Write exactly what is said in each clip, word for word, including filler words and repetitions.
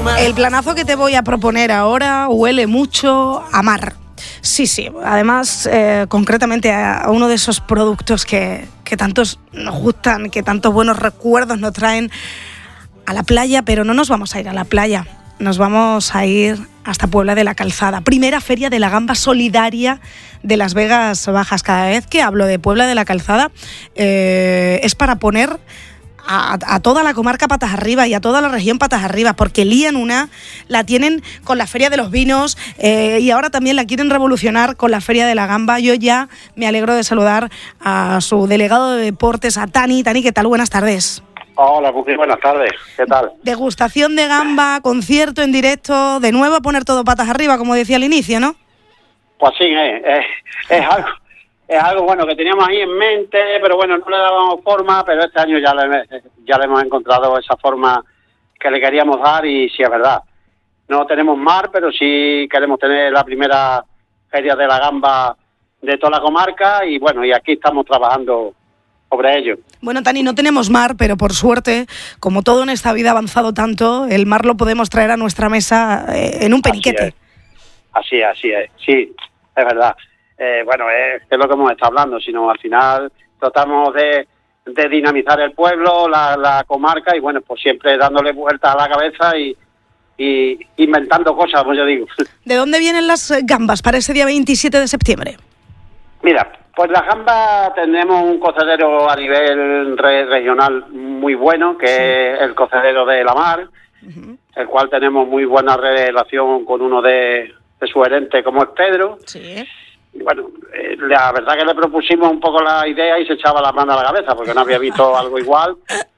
El planazo que te voy a proponer ahora huele mucho a mar. Sí, sí, además, eh, concretamente a uno de esos productos que, que tantos nos gustan, que tantos buenos recuerdos nos traen a la playa, pero no nos vamos a ir a la playa, nos vamos a ir hasta Puebla de la Calzada. Primera feria de la gamba solidaria de Las Vegas Bajas. Cada vez que hablo de Puebla de la Calzada eh, es para poner A, a toda la comarca patas arriba y a toda la región patas arriba, porque lían una, la tienen con la Feria de los Vinos eh, y ahora también la quieren revolucionar con la Feria de la Gamba. Yo ya me alegro de saludar a su delegado de deportes, a Tani. Tani, ¿qué tal? Buenas tardes. Hola, Buki, buenas tardes. ¿Qué tal? Degustación de gamba, concierto en directo, de nuevo a poner todo patas arriba, como decía al inicio, ¿no? Pues sí, eh, eh, es algo... Es algo bueno que teníamos ahí en mente, pero bueno, no le dábamos forma, pero este año ya le, ya le hemos encontrado esa forma que le queríamos dar y sí es verdad. No tenemos mar, pero sí queremos tener la primera feria de la gamba de toda la comarca y bueno, y aquí estamos trabajando sobre ello. Bueno, Tani, no tenemos mar, pero por suerte, como todo en esta vida ha avanzado tanto, el mar lo podemos traer a nuestra mesa eh, en un periquete. Así es, así es, así es. Sí, es verdad. Eh, bueno, es, es lo que hemos estado hablando, sino al final tratamos de, de dinamizar el pueblo, la, la comarca y bueno, pues siempre dándole vueltas a la cabeza y, y inventando cosas, como yo digo. ¿De dónde vienen las gambas para ese día veintisiete de septiembre? Mira, pues las gambas tenemos un cocedero a nivel re, regional muy bueno, que sí. Es el cocedero de la Mar, uh-huh. El cual tenemos muy buena relación con uno de, de su gerente, como es Pedro. Sí. Y bueno, eh, la verdad que le propusimos un poco la idea y se echaba la mano a la cabeza porque no había visto algo igual,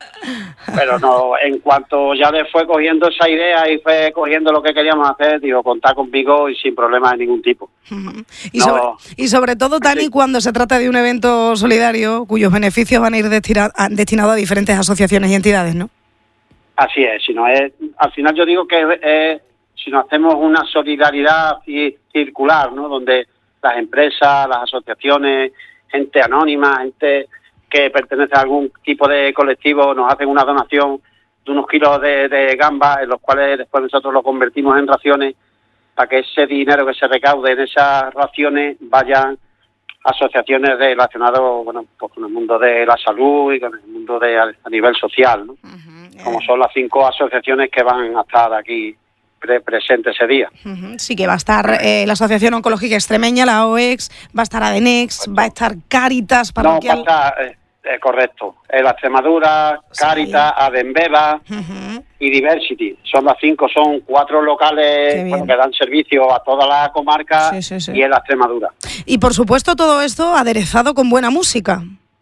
pero no, en cuanto ya le fue cogiendo esa idea y fue cogiendo lo que queríamos hacer, digo, contar conmigo y sin problemas de ningún tipo. Uh-huh. Y, no, sobre, y sobre todo, Tani, sí. Cuando se trata de un evento solidario cuyos beneficios van a ir destina, a, destinados a diferentes asociaciones y entidades, ¿no? Así es, si no es, al final yo digo que es, es, si no hacemos una solidaridad circular, ¿no? Donde las empresas, las asociaciones, gente anónima, gente que pertenece a algún tipo de colectivo, nos hacen una donación de unos kilos de, de gamba, en los cuales después nosotros lo convertimos en raciones, para que ese dinero que se recaude en esas raciones vayan a asociaciones relacionadas, bueno, pues con el mundo de la salud y con el mundo de a, a nivel social, ¿no? Uh-huh. Como son las cinco asociaciones que van a estar aquí presente ese día. Uh-huh. Sí, que va a estar eh, la Asociación Oncológica Extremeña, la O E X, va a estar Adenex, va a estar Cáritas Parroquial. No, va a estar, eh, eh, correcto, eh, la Extremadura, Cáritas, sí. Adenbeba uh-huh. y Diversity. Son las cinco, son cuatro locales bueno, que dan servicio a toda la comarca sí, sí, sí. y en la Extremadura. Y por supuesto todo esto aderezado con buena música.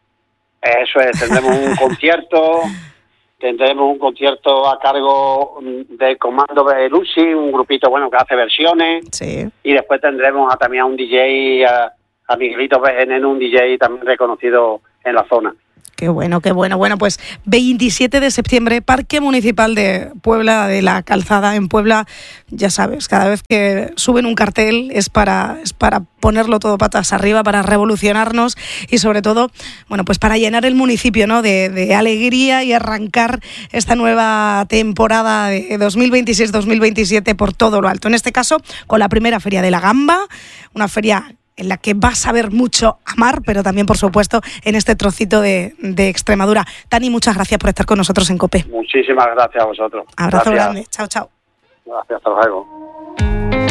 Eso es, tendremos un concierto... Tendremos un concierto a cargo de Comando Belushi, un grupito bueno que hace versiones. Sí. Y después tendremos a, también a un D J, a, a Miguelito Veneno, un D J también reconocido en la zona. Qué bueno, qué bueno. Bueno, pues veintisiete de septiembre, Parque Municipal de Puebla de la Calzada. En Puebla, ya sabes, cada vez que suben un cartel es para, es para ponerlo todo patas arriba, para revolucionarnos y sobre todo, bueno, pues para llenar el municipio, ¿no? de, de alegría y arrancar esta nueva temporada de dos mil veintiséis dos mil veintisiete por todo lo alto. En este caso, con la primera Feria de la Gamba, una feria en la que vas a ver mucho a mar, pero también, por supuesto, en este trocito de, de Extremadura. Tani, muchas gracias por estar con nosotros en COPE. Muchísimas gracias a vosotros. Abrazo gracias. grande. Chao, chao. Gracias, hasta luego.